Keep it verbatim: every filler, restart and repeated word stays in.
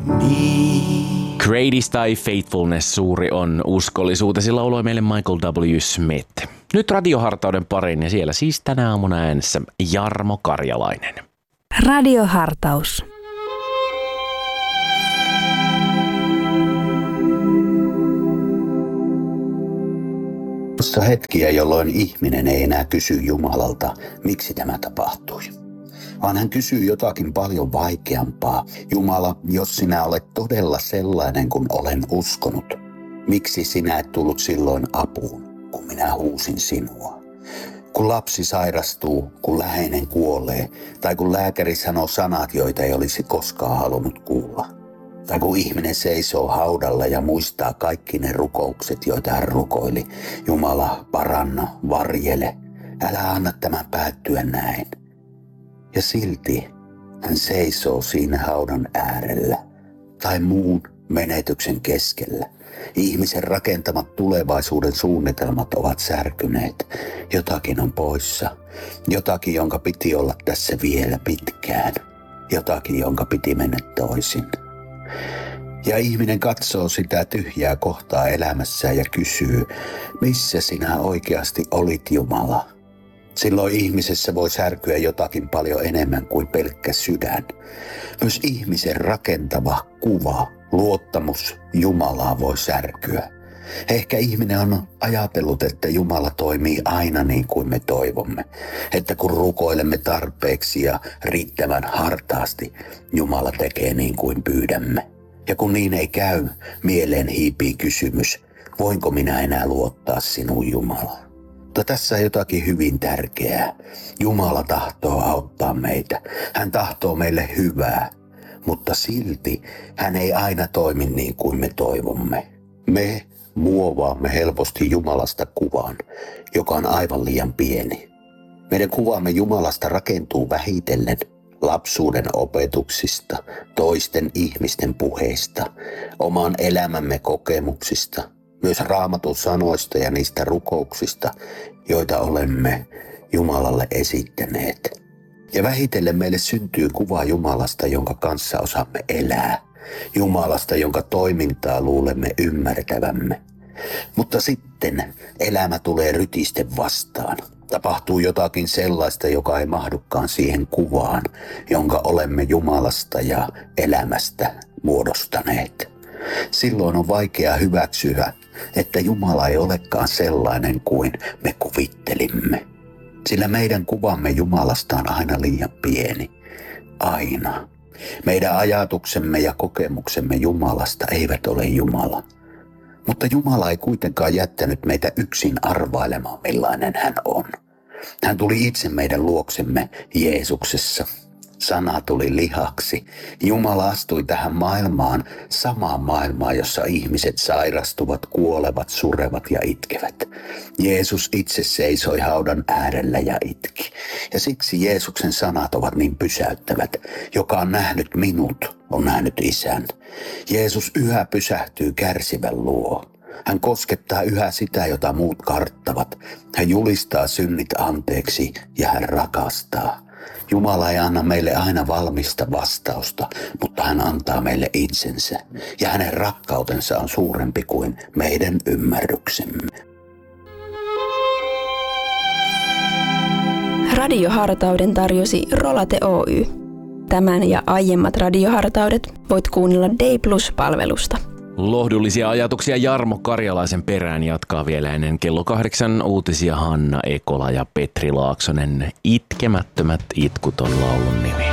Greatest tai Faithfulness, suuri on uskollisuutesi, lauloi meille Michael W. Smith. Nyt radiohartauden pariin ja siellä siis tänä aamuna äänessä Jarmo Karjalainen. Radiohartaus. On hetkiä, jolloin ihminen ei enää kysy Jumalalta, miksi tämä tapahtui. Vaan hän kysyy jotakin paljon vaikeampaa. Jumala, jos sinä olet todella sellainen kuin olen uskonut, miksi sinä et tullut silloin apuun, kun minä huusin sinua? Kun lapsi sairastuu, kun läheinen kuolee, tai kun lääkäri sanoo sanat, joita ei olisi koskaan halunnut kuulla. Tai kun ihminen seisoo haudalla ja muistaa kaikki ne rukoukset, joita hän rukoili. Jumala, paranna, varjele, älä anna tämän päättyä näin. Ja silti hän seisoo siinä haudan äärellä tai muun menetyksen keskellä. Ihmisen rakentamat tulevaisuuden suunnitelmat ovat särkyneet. Jotakin on poissa. Jotakin, jonka piti olla tässä vielä pitkään. Jotakin, jonka piti mennä toisin. Ja ihminen katsoo sitä tyhjää kohtaa elämässään ja kysyy, missä sinä oikeasti olit, Jumala? Silloin ihmisessä voi särkyä jotakin paljon enemmän kuin pelkkä sydän. Myös ihmisen rakentava kuva, luottamus Jumalaa voi särkyä. Ehkä ihminen on ajatellut, että Jumala toimii aina niin kuin me toivomme. Että kun rukoilemme tarpeeksi ja riittävän hartaasti, Jumala tekee niin kuin pyydämme. Ja kun niin ei käy, mieleen hiipii kysymys, voinko minä enää luottaa sinuun, Jumala? Mutta tässä on jotakin hyvin tärkeää. Jumala tahtoo auttaa meitä. Hän tahtoo meille hyvää, mutta silti hän ei aina toimi niin kuin me toivomme. Me muovaamme helposti Jumalasta kuvan, joka on aivan liian pieni. Meidän kuvamme Jumalasta rakentuu vähitellen lapsuuden opetuksista, toisten ihmisten puheista, oman elämämme kokemuksista, myös Raamatun sanoista ja niistä rukouksista, joita olemme Jumalalle esittäneet. Ja vähitellen meille syntyy kuva Jumalasta, jonka kanssa osaamme elää. Jumalasta, jonka toimintaa luulemme ymmärtävämme. Mutta sitten elämä tulee rytisten vastaan. Tapahtuu jotakin sellaista, joka ei mahdukaan siihen kuvaan, jonka olemme Jumalasta ja elämästä muodostaneet. Silloin on vaikea hyväksyä, että Jumala ei olekaan sellainen kuin me kuvittelimme. Sillä meidän kuvamme Jumalasta on aina liian pieni. Aina. Meidän ajatuksemme ja kokemuksemme Jumalasta eivät ole Jumala. Mutta Jumala ei kuitenkaan jättänyt meitä yksin arvailemaan, millainen hän on. Hän tuli itse meidän luoksemme Jeesuksessa. Sana tuli lihaksi. Jumala astui tähän maailmaan, samaan maailmaan, jossa ihmiset sairastuvat, kuolevat, surevat ja itkevät. Jeesus itse seisoi haudan äärellä ja itki. Ja siksi Jeesuksen sanat ovat niin pysäyttävät. Joka on nähnyt minut, on nähnyt Isän. Jeesus yhä pysähtyy kärsivän luo. Hän koskettaa yhä sitä, jota muut karttavat. Hän julistaa synnit anteeksi ja hän rakastaa. Jumala ei anna meille aina valmista vastausta, mutta hän antaa meille itsensä. Ja hänen rakkautensa on suurempi kuin meidän ymmärryksemme. Radiohartauden tarjosi Rolate Oy. Tämän ja aiemmat radiohartaudet voit kuunnella Day Plus-palvelusta. Lohdullisia ajatuksia Jarmo Karjalaisen perään jatkaa vielä ennen kello kahdeksan uutisia Hanna Ekola ja Petri Laaksonen. Itkemättömät itkut on laulun nimi.